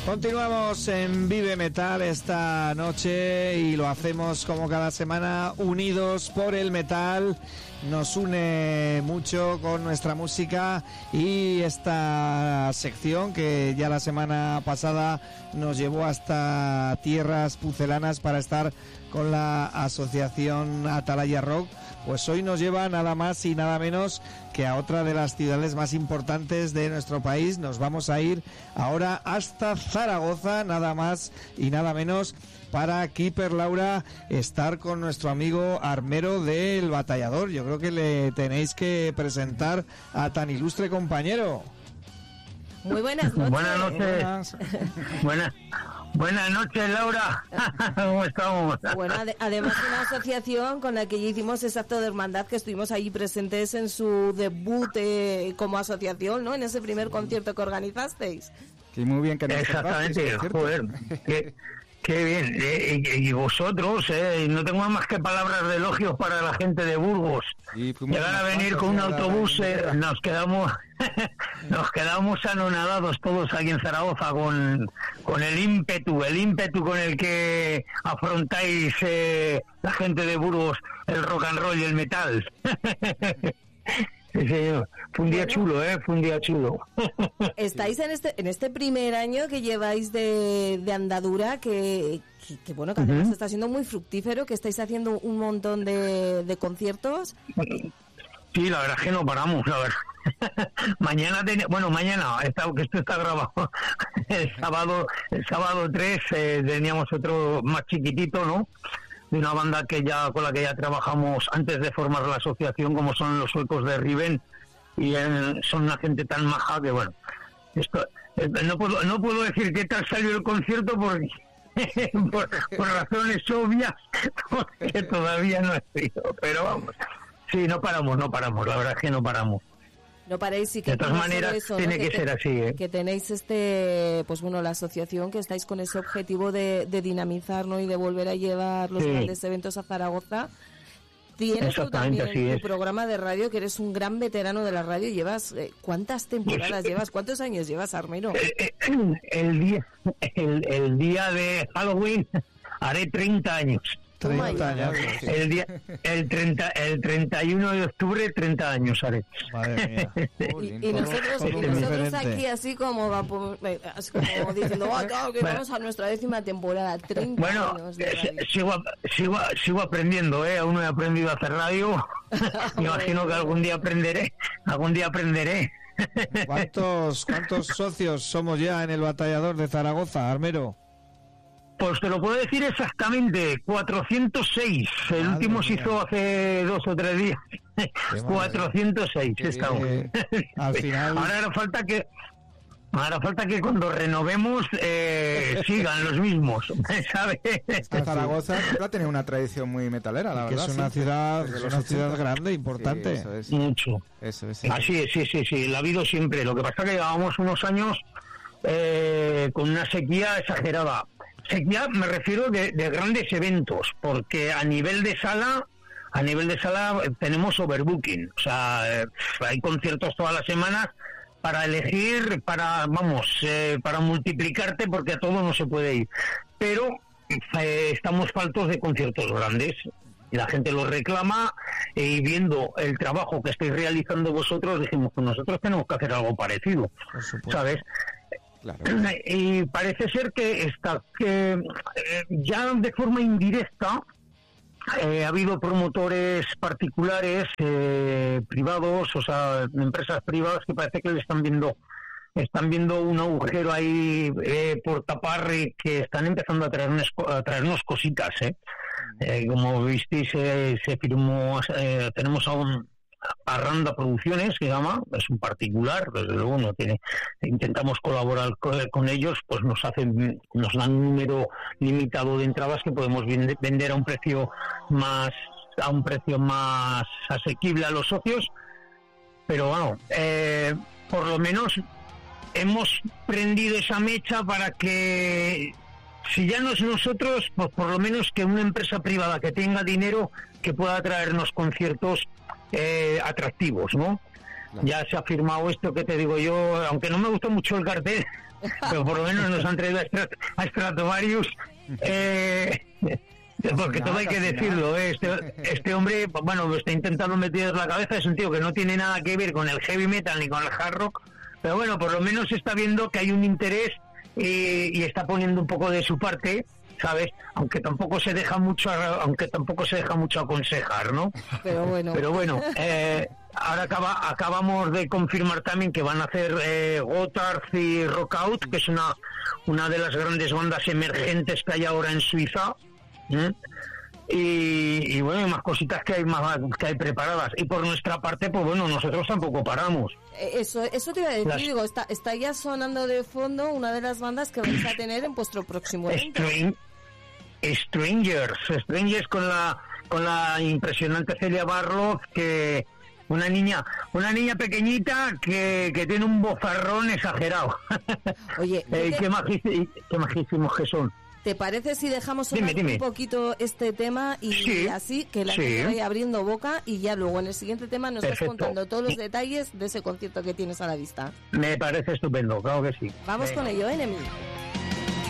Continuamos en Vive Metal esta noche y lo hacemos como cada semana, unidos por el metal. Nos une mucho con nuestra música y esta sección que ya la semana pasada nos llevó hasta tierras pucelanas para estar con la asociación Atalaya Rock, pues hoy nos lleva nada más y nada menos que a otra de las ciudades más importantes de nuestro país. Nos vamos a ir ahora hasta Zaragoza, nada más y nada menos, para Keeper Laura estar con nuestro amigo Armero del Batallador. Yo creo que le tenéis que presentar a tan ilustre compañero. Muy buenas noches. Buenas noches. Buenas noches, Laura. ¿Cómo estamos? Bueno, además de una asociación con la que ya hicimos ese acto de hermandad, que estuvimos allí presentes en su debut como asociación, ¿no? En ese primer concierto que organizasteis. Sí, muy bien que nos exactamente, joder. Qué bien, y vosotros, no tengo más que palabras de elogios para la gente de Burgos. Llegar a venir con un autobús, nos quedamos anonadados todos aquí en Zaragoza con el ímpetu con el que afrontáis la gente de Burgos el rock and roll y el metal. Sí, señor. Fue un día chulo, fue un día chulo. Estáis en este primer año que lleváis de andadura, que bueno, que además está siendo muy fructífero, que estáis haciendo un montón de conciertos. Sí, la verdad es que no paramos, la verdad. Mañana, que esto está grabado, el sábado 3 teníamos otro más chiquitito, ¿no? De una banda con la que ya trabajamos antes de formar la asociación, como son los Suecos de Riven, y son una gente tan maja que bueno, esto no puedo decir qué tal salió el concierto porque por razones obvias, porque todavía no he sido, pero vamos, sí, no paramos, la verdad es que no paramos. No paréis, y que de todas maneras eso, tiene que ser así, que tenéis la asociación, que estáis con ese objetivo de dinamizar, ¿no? Y de volver a llevar los grandes eventos a Zaragoza. Tienes tú también tu programa de radio, que eres un gran veterano de la radio. Llevas ¿cuántas temporadas llevas? ¿Cuántos años llevas, Armero? El día de Halloween haré 30 años. 30 años. El 31 de octubre, 30 años haré. Madre mía. Y nosotros aquí así como diciendo, claro, que vamos a nuestra 10ª temporada, 30 años de radio. Sigo aprendiendo, aún no he aprendido a hacer radio. Me imagino que algún día aprenderé. ¿Cuántos socios somos ya en el Batallador de Zaragoza, Armero? Pues te lo puedo decir exactamente, 406. El último se hizo hace 2 o 3 días. 406 estamos. Al final. Ahora hará falta que cuando renovemos sigan los mismos, ¿sabes? Zaragoza ha tenido una tradición muy metalera, la verdad. Es una ciudad grande, importante. Sí, eso es. Mucho. Eso es. Así es, sí, la ha habido siempre. Lo que pasa es que llevábamos unos años con una sequía exagerada. Sequía me refiero de grandes eventos, porque a nivel de sala tenemos overbooking, o sea, hay conciertos todas las semanas para elegir, para multiplicarte, porque a todo no se puede ir, pero estamos faltos de conciertos grandes y la gente lo reclama, y viendo el trabajo que estáis realizando vosotros, dijimos que nosotros tenemos que hacer algo parecido, ¿sabes? Claro. Y parece ser que ya de forma indirecta ha habido promotores particulares, privados, o sea, empresas privadas, que parece que le están viendo un agujero ahí por tapar, y que están empezando a traernos cositas, como visteis, se firmó, tenemos aún Arranda Producciones, que se llama, es un particular, desde luego no tiene, intentamos colaborar con ellos, pues nos dan un número limitado de entradas que podemos vender a un precio más asequible a los socios, pero bueno, por lo menos hemos prendido esa mecha para que, si ya no es nosotros, pues por lo menos que una empresa privada que tenga dinero, que pueda traernos conciertos atractivos, ¿no? Claro. Ya se ha firmado esto que te digo yo, aunque no me gusta mucho el cartel, pero por lo menos nos han traído a Stratovarius, porque todo hay que decirlo, este hombre, bueno, me está intentando meter en la cabeza, es un tío que no tiene nada que ver con el heavy metal ni con el hard rock, pero bueno, por lo menos se está viendo que hay un interés y está poniendo un poco de su parte, ¿sabes? Aunque tampoco se deja mucho aconsejar, ¿no? Pero bueno, ahora acabamos de confirmar también que van a hacer Gotthard y Rockout, que es una de las grandes bandas emergentes que hay ahora en Suiza. Y bueno, hay más cositas que hay preparadas. Y por nuestra parte, pues bueno, nosotros tampoco paramos. Eso te iba a decir, digo, está ya sonando de fondo una de las bandas que vais a tener en vuestro próximo evento. Strangers con la impresionante Celia Barro, que una niña pequeñita que tiene un bozarrón exagerado. Oye, qué majísimos que son. ¿Te parece si dejamos sonar un poquito este tema y así que la gente vaya abriendo boca y ya luego en el siguiente tema nos vas contando todos los detalles de ese concierto que tienes a la vista? Me parece estupendo, claro que sí. Vamos con ello, Enemy.